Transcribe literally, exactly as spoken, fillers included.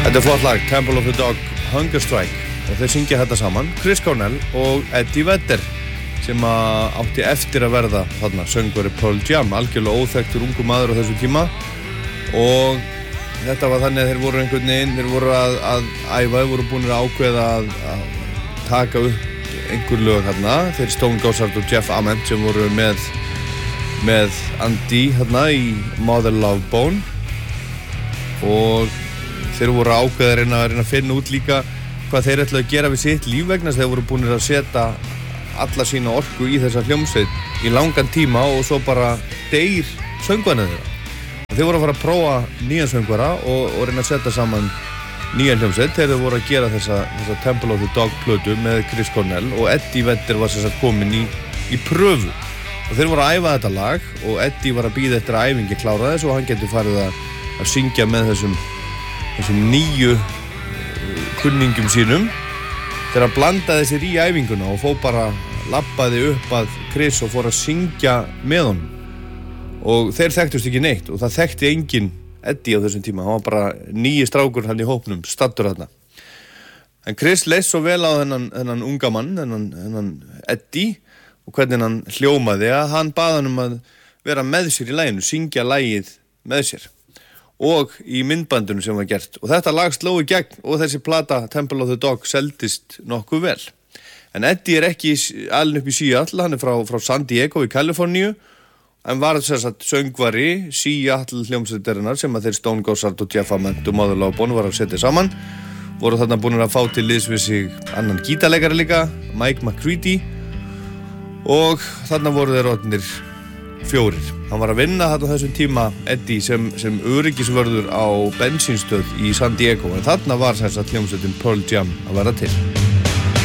Þetta er flott lag, Temple of the Dog, Hunger Strike, og þeir syngja þetta saman, Chris Cornell og Eddie Vedder, sem átti eftir að verða þarna söngvari Pearl Jam, algjörlega óþekktur ungu maður á þessum tíma, og þetta var þannig að þeir voru einhvern veginn, þeir voru að, að æfa, þeir voru búinir að ákveða að, að taka upp einhver lög hérna, þeir Stone Gossard og Jeff Ament sem voru með, með Andy hérna í Mother Love Bone, og þeir voru ákveðið að reyna, að reyna að finna út líka hvað þeir ætlaðu að gera við sitt líf vegna þess að þeir voru búinir að setja alla sína orku í þessa hljómsveit í langan tíma og svo bara deyr söngvarnir þeirra. Þeir voru að fara að prófa nýjan söngvara og, og reyna að setja saman nýjan hljómsveit þegar þeir voru að gera þessa, þessa Temple of the Dog plötu með Chris Cornell og Eddie Vedder var sem sagt komin í, í pröfu. Og þeir voru að æfa þetta lag og Eddie var að bíða eftir að æfingi klára þess og hann getur farið að, að syngja með þessum þessum nýju kunningum sínum þegar hann blandaði sér í æfinguna og fór bara labbaði upp að Chris og fór að syngja með honum og þeir þekktust ekki neitt og það þekkti enginn Eddie á þessum tíma, hann var bara nýji strákur hann í hópnum, staddur þarna en Chris leist svo vel á þennan, þennan unga mann, þennan, þennan Eddie og hvernig hann hljómaði að hann bað hann um að vera með sér í laginu, syngja lagið með sér og í myndbandinu sem var gert og þetta lag sló í gegn og þessi plata Temple of the Dog seldist nokkuð vel en Eddie er ekki alinn upp í Seattle, hann er frá, frá San Diego í Kaliforníu en var þess að söngvari Seattle hljómsveitarinnar sem að þeir Stone Gossard og Jeff Ament og Mother Love Bone var að setja saman voru þarna búinir að fá til liðs við sig annan gítarleikari líka Mike McCready og þarna voru þeir orðnir fjórir. Hann var að vinna þarna á þessum tíma Eddie sem, sem öryggisvörður á bensínstöð í San Diego en þarna var þess að hljómsveitin Pearl Jam að vera til.